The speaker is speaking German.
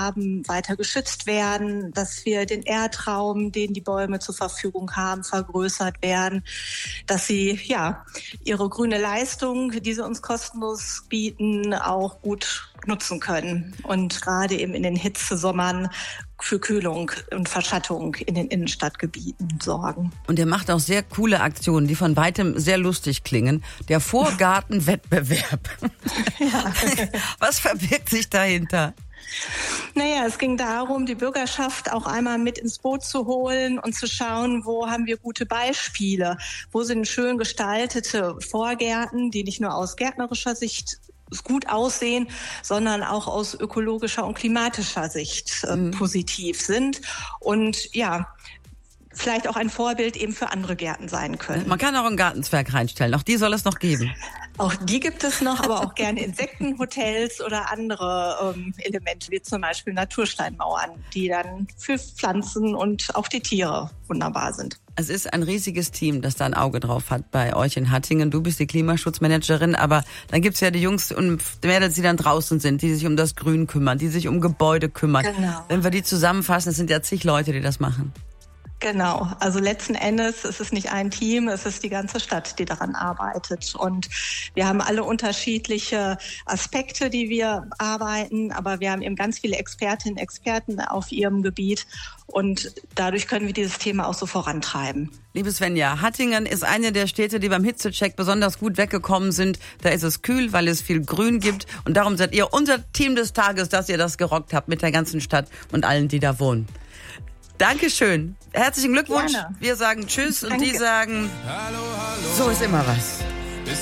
haben, weiter geschützt werden, dass wir den Erdraum, den die Bäume zur Verfügung haben, vergrößert werden, dass sie ihre grüne Leistung, die sie uns kostenlos bieten, auch gut nutzen können und gerade eben in den Hitzesommern für Kühlung und Verschattung in den Innenstadtgebieten sorgen. Und ihr macht auch sehr coole Aktionen, die von weitem sehr lustig klingen. Der Vorgartenwettbewerb. Ja. Was verbirgt sich dahinter? Naja, es ging darum, die Bürgerschaft auch einmal mit ins Boot zu holen und zu schauen, wo haben wir gute Beispiele, wo sind schön gestaltete Vorgärten, die nicht nur aus gärtnerischer Sicht gut aussehen, sondern auch aus ökologischer und klimatischer Sicht positiv sind und vielleicht auch ein Vorbild eben für andere Gärten sein können. Man kann auch ein Gartenzwerg reinstellen, auch die soll es noch geben. Auch die gibt es noch, aber auch gerne Insektenhotels oder andere Elemente, wie zum Beispiel Natursteinmauern, die dann für Pflanzen und auch die Tiere wunderbar sind. Es ist ein riesiges Team, das da ein Auge drauf hat bei euch in Hattingen. Du bist die Klimaschutzmanagerin, aber dann gibt's ja die Jungs und Mädels, die dann draußen sind, die sich um das Grün kümmern, die sich um Gebäude kümmern. Genau. Wenn wir die zusammenfassen, es sind ja zig Leute, die das machen. Genau, also letzten Endes ist es nicht ein Team, es ist die ganze Stadt, die daran arbeitet. Und wir haben alle unterschiedliche Aspekte, die wir arbeiten, aber wir haben eben ganz viele Expertinnen und Experten auf ihrem Gebiet und dadurch können wir dieses Thema auch so vorantreiben. Liebe Svenja, Hattingen ist eine der Städte, die beim Hitzecheck besonders gut weggekommen sind. Da ist es kühl, weil es viel Grün gibt und darum seid ihr unser Team des Tages, dass ihr das gerockt habt mit der ganzen Stadt und allen, die da wohnen. Dankeschön. Herzlichen Glückwunsch. Gerne. Wir sagen Tschüss. Danke. Und die sagen, Hallo, hallo. so ist immer was.